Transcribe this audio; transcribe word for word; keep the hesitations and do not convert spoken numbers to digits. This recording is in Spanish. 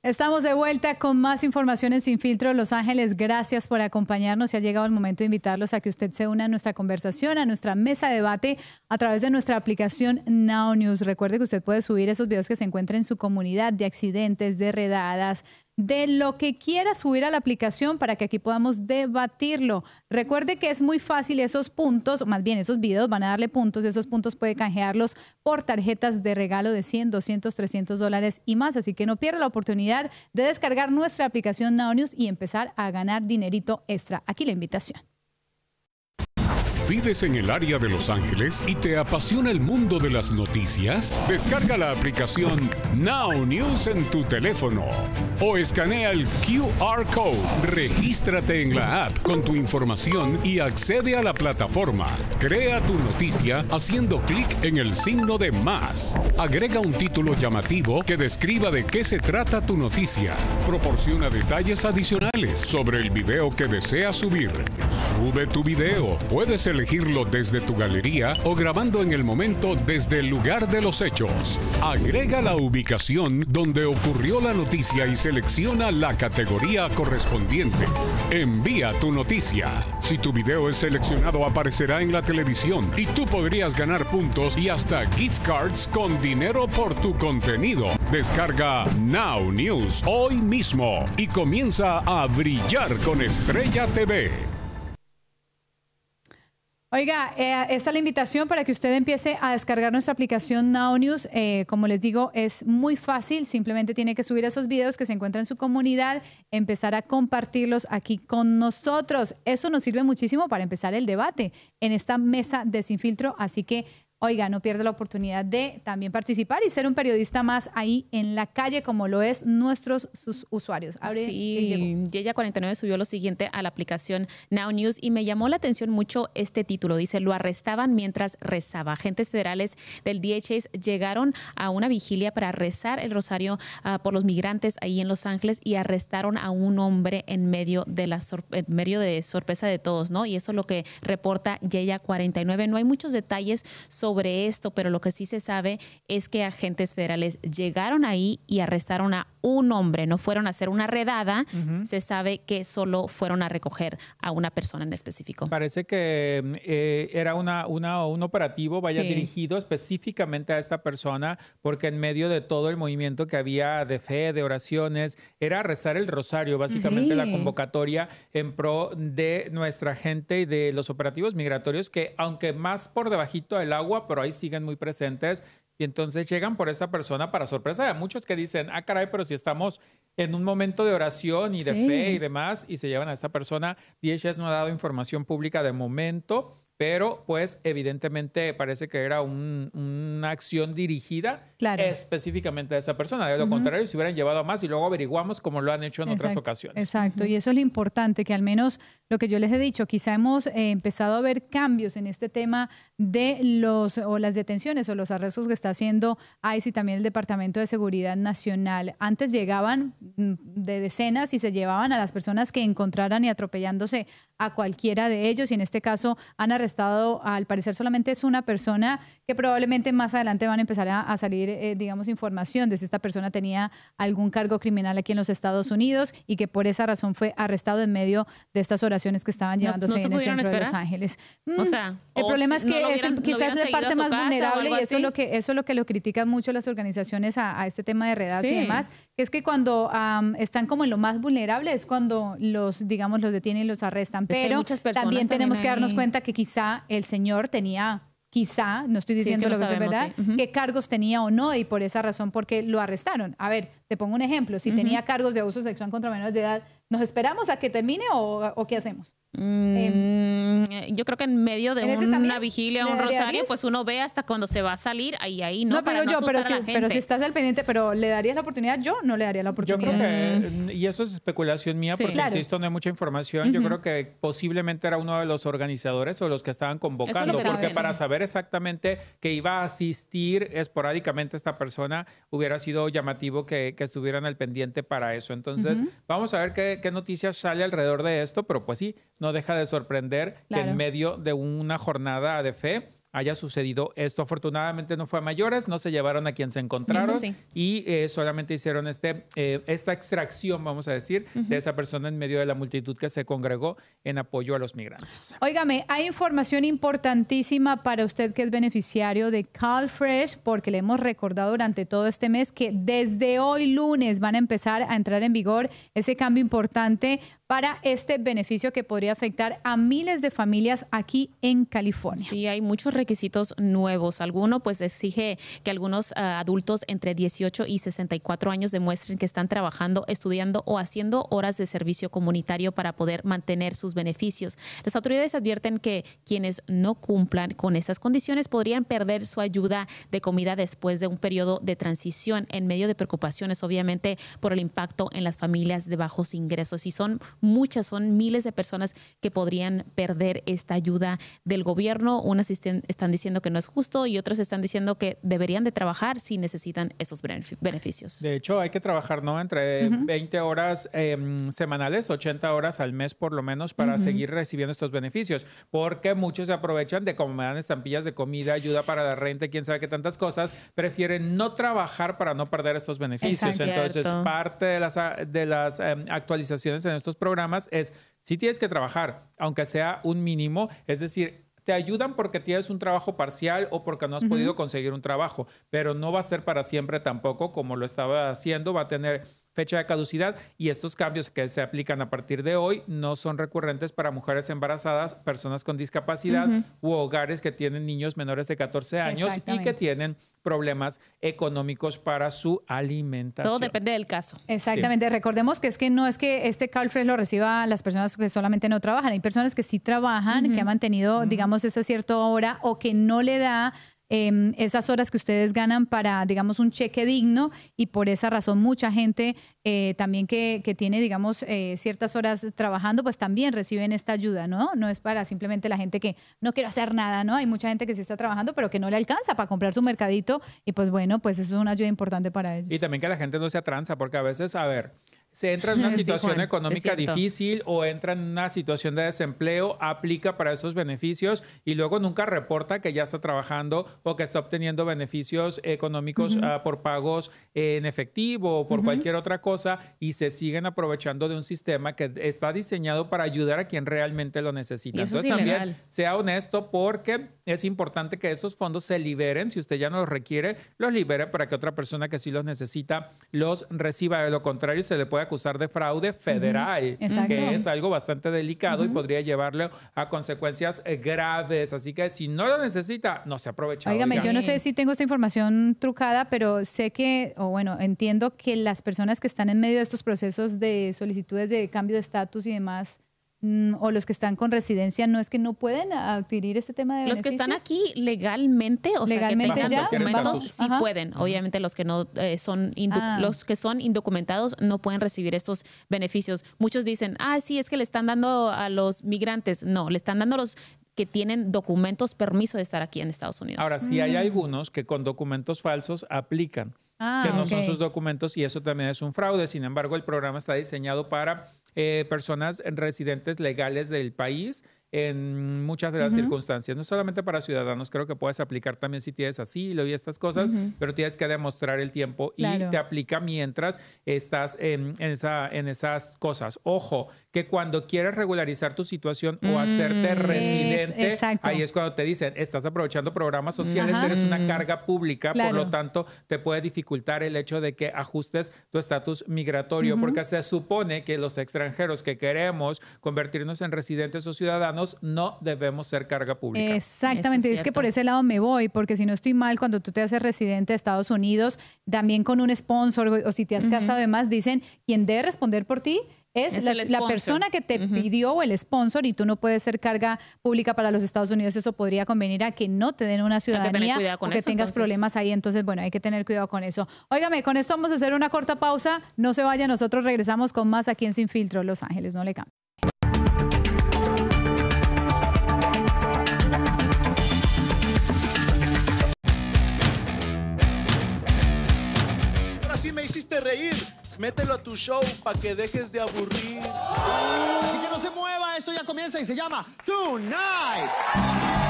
Estamos de vuelta con más información en Sin Filtro Los Ángeles. Gracias por acompañarnos y ha llegado el momento de invitarlos a que usted se una a nuestra conversación, a nuestra mesa de debate a través de nuestra aplicación Now News. Recuerde que usted puede subir esos videos que se encuentran en su comunidad de accidentes, de redadas, de lo que quiera subir a la aplicación para que aquí podamos debatirlo. Recuerde que es muy fácil esos puntos, más bien esos videos van a darle puntos, y esos puntos puede canjearlos por tarjetas de regalo de cien, doscientos, trescientos dólares y más. Así que no pierda la oportunidad de descargar nuestra aplicación Now News y empezar a ganar dinerito extra. Aquí la invitación. ¿Vives en el área de Los Ángeles y te apasiona el mundo de las noticias? Descarga la aplicación Now News en tu teléfono o escanea el Q R Code. Regístrate en la app con tu información y accede a la plataforma. Crea tu noticia haciendo clic en el signo de más. Agrega un título llamativo que describa de qué se trata tu noticia. Proporciona detalles adicionales sobre el video que deseas subir. Sube tu video. Puedes elegirlo desde tu galería o grabando en el momento desde el lugar de los hechos. Agrega la ubicación donde ocurrió la noticia y selecciona la categoría correspondiente. Envía tu noticia. Si tu video es seleccionado, aparecerá en la televisión y tú podrías ganar puntos y hasta gift cards con dinero por tu contenido. Descarga Now News hoy mismo y comienza a brillar con Estrella T V. Oiga, eh, esta es la invitación para que usted empiece a descargar nuestra aplicación Now News. Eh, como les digo, es muy fácil. Simplemente tiene que subir esos videos que se encuentran en su comunidad, empezar a compartirlos aquí con nosotros. Eso nos sirve muchísimo para empezar el debate en esta mesa de Sin Filtro. Así que, oiga, no pierda la oportunidad de también participar y ser un periodista más ahí en la calle, como lo es nuestros sus usuarios. Abre, sí, Yeya cuarenta y nueve subió lo siguiente a la aplicación Now News y me llamó la atención mucho este título. Dice, lo arrestaban mientras rezaba. Agentes federales del D H S llegaron a una vigilia para rezar el rosario uh, por los migrantes ahí en Los Ángeles y arrestaron a un hombre en medio de la sor en medio de sorpresa de todos, ¿no? Y eso es lo que reporta Yeya cuarenta y nueve. No hay muchos detalles sobre sobre esto, pero lo que sí se sabe es que agentes federales llegaron ahí y arrestaron a un hombre, no fueron a hacer una redada, uh-huh. Se sabe que solo fueron a recoger a una persona en específico. Parece que eh, era una, una, un operativo, vaya, sí, dirigido específicamente a esta persona, porque en medio de todo el movimiento que había de fe, de oraciones, era rezar el rosario, básicamente sí, la convocatoria en pro de nuestra gente y de los operativos migratorios que, aunque más por debajito del agua, pero ahí siguen muy presentes y entonces llegan por esa persona para sorpresa de muchos que dicen, ah, caray, pero si estamos en un momento de oración y de sí, fe y demás, y se llevan a esta persona. D H S no ha dado información pública de momento, pero pues evidentemente parece que era un, una acción dirigida claro, específicamente a esa persona. De lo uh-huh. contrario, se hubieran llevado a más y luego averiguamos como lo han hecho en exacto, otras ocasiones. Exacto, uh-huh. y eso es lo importante, que al menos lo que yo les he dicho, quizá hemos eh, empezado a ver cambios en este tema de los o las detenciones o los arrestos que está haciendo I C E y también el Departamento de Seguridad Nacional. Antes llegaban de decenas y se llevaban a las personas que encontraran y atropellándose a cualquiera de ellos, y en este caso han arrestado, al parecer solamente es una persona, que probablemente más adelante van a empezar a, a salir, eh, digamos, información de si esta persona tenía algún cargo criminal aquí en los Estados Unidos y que por esa razón fue arrestado en medio de estas oraciones que estaban llevándose no, no en el centro esperar? de Los Ángeles. Mm, o sea, el problema es que no es el, quizás es la parte más vulnerable y eso es, lo que, eso es lo que lo critican mucho las organizaciones a, a este tema de redadas sí. y demás, que es que cuando um, están como en lo más vulnerable es cuando los, digamos, los detienen y los arrestan. Pero es que también tenemos también que darnos cuenta que quizá el señor tenía, quizá, no estoy diciendo sí, es que lo que sabemos, es verdad, sí. uh-huh. qué cargos tenía o no, y por esa razón porque lo arrestaron. A ver, te pongo un ejemplo, si uh-huh. tenía cargos de abuso sexual contra menores de edad, ¿nos esperamos a que termine o, o qué hacemos? Mm, eh, yo creo que en medio de un, una vigilia o un rosario, pues uno ve hasta cuando se va a salir, ahí, ahí, ¿no? No, pero para yo, no pero, a si, la gente. pero si estás al pendiente, pero ¿le darías la oportunidad? Yo no le daría la oportunidad. Yo creo que, y eso es especulación mía, sí, porque claro. insisto, no hay mucha información. Uh-huh. Yo creo que posiblemente era uno de los organizadores o los que estaban convocando, porque sabe, para sí. saber exactamente que iba a asistir esporádicamente esta persona, hubiera sido llamativo que, que estuvieran al pendiente para eso. Entonces, uh-huh. vamos a ver qué, qué noticias sale alrededor de esto, pero pues sí, no deja de sorprender claro. que en medio de una jornada de fe haya sucedido esto. Afortunadamente no fue a mayores, no se llevaron a quien se encontraron sí. y eh, solamente hicieron este, eh, esta extracción, vamos a decir, uh-huh. de esa persona en medio de la multitud que se congregó en apoyo a los migrantes. Óigame, hay información importantísima para usted que es beneficiario de CalFresh, porque le hemos recordado durante todo este mes que desde hoy lunes van a empezar a entrar en vigor ese cambio importante para este beneficio que podría afectar a miles de familias aquí en California. Sí, hay muchos requisitos nuevos. Alguno pues exige que algunos uh, adultos entre dieciocho y sesenta y cuatro años demuestren que están trabajando, estudiando o haciendo horas de servicio comunitario para poder mantener sus beneficios. Las autoridades advierten que quienes no cumplan con estas condiciones podrían perder su ayuda de comida después de un periodo de transición en medio de preocupaciones, obviamente, por el impacto en las familias de bajos ingresos. Y son muchas, son miles de personas que podrían perder esta ayuda del gobierno. Unas están diciendo que no es justo y otras están diciendo que deberían de trabajar si necesitan esos beneficios. De hecho, hay que trabajar, ¿no? Entre uh-huh. veinte horas eh, semanales, ochenta horas al mes por lo menos para uh-huh. seguir recibiendo estos beneficios, porque muchos se aprovechan de como me dan estampillas de comida, ayuda para la renta, quién sabe qué tantas cosas, prefieren no trabajar para no perder estos beneficios. Exacto. Entonces, parte de las, de las eh, actualizaciones en estos programas es, si tienes que trabajar, aunque sea un mínimo, es decir, te ayudan porque tienes un trabajo parcial o porque no has uh-huh. podido conseguir un trabajo, pero no va a ser para siempre tampoco como lo estaba haciendo, va a tener fecha de caducidad y estos cambios que se aplican a partir de hoy no son recurrentes para mujeres embarazadas, personas con discapacidad uh-huh. u hogares que tienen niños menores de catorce años y que tienen problemas económicos para su alimentación. Todo depende del caso. Exactamente. Sí. Recordemos que es que no es que este CalFresh lo reciba las personas que solamente no trabajan. Hay personas que sí trabajan, uh-huh. que han mantenido, uh-huh. digamos, esa cierta hora o que no le da Eh, esas horas que ustedes ganan para, digamos, un cheque digno y por esa razón mucha gente eh, también que, que tiene, digamos, eh, ciertas horas trabajando, pues también reciben esta ayuda, ¿no? No es para simplemente la gente que no quiere hacer nada, ¿no? Hay mucha gente que sí está trabajando pero que no le alcanza para comprar su mercadito y pues bueno, pues eso es una ayuda importante para ellos. Y también que la gente no se atranza porque a veces, a ver, se entra en una situación sí, Juan, económica difícil o entra en una situación de desempleo, aplica para esos beneficios y luego nunca reporta que ya está trabajando o que está obteniendo beneficios económicos uh-huh. uh, por pagos eh, en efectivo o por uh-huh. cualquier otra cosa y se siguen aprovechando de un sistema que está diseñado para ayudar a quien realmente lo necesita. Y eso Entonces es también ilegal. Sea honesto porque es importante que estos fondos se liberen. Si usted ya no los requiere, los libere para que otra persona que sí los necesita los reciba. De lo contrario, se le puede acusar de fraude federal, uh-huh. que es algo bastante delicado uh-huh. y podría llevarle a consecuencias eh, graves. Así que si no lo necesita, no se aprovecha. Óigame, yo no sé si tengo esta información trucada, pero sé que, o bueno, entiendo que las personas que están en medio de estos procesos de solicitudes de cambio de estatus y demás, o los que están con residencia, no es que no pueden adquirir este tema de los beneficios. Que están aquí legalmente, o legalmente sea, que tengan ya documentos, sí Ajá. pueden. Obviamente los que no eh, son indu- ah. los que son indocumentados no pueden recibir estos beneficios. Muchos dicen, ah, sí, es que le están dando a los migrantes. No, le están dando a los que tienen documentos, permiso de estar aquí en Estados Unidos. Ahora, sí hay algunos que con documentos falsos aplican, ah, que no okay. son sus documentos y eso también es un fraude. Sin embargo, el programa está diseñado para eh, personas residentes legales del país en muchas de las uh-huh. circunstancias, no solamente para ciudadanos, creo que puedes aplicar también si tienes asilo y estas cosas, uh-huh. pero tienes que demostrar el tiempo claro. y te aplica mientras estás en, en, esa, en esas cosas. Ojo, que cuando quieres regularizar tu situación mm, o hacerte residente, es, ahí es cuando te dicen, estás aprovechando programas sociales, uh-huh. eres una carga pública, claro. por lo tanto, te puede dificultar el hecho de que ajustes tu estatus migratorio, uh-huh. porque se supone que los extranjeros que queremos convertirnos en residentes o ciudadanos no debemos ser carga pública. Exactamente, es, es que por ese lado me voy, porque si no estoy mal, cuando tú te haces residente de Estados Unidos, también con un sponsor o si te has uh-huh. casado además, dicen, quien debe responder por ti es, es la, la persona que te uh-huh. pidió o el sponsor y tú no puedes ser carga pública para los Estados Unidos. Eso podría convenir a que no te den una ciudadanía o que eso, tengas entonces. problemas ahí. Entonces, bueno, hay que tener cuidado con eso. Óigame, con esto vamos a hacer una corta pausa. No se vaya, nosotros regresamos con más aquí en Sin Filtro, Los Ángeles. No le cambie. Así me hiciste reír. Mételo a tu show para que dejes de aburrir. Así que no se mueva, esto ya comienza y se llama Tonight.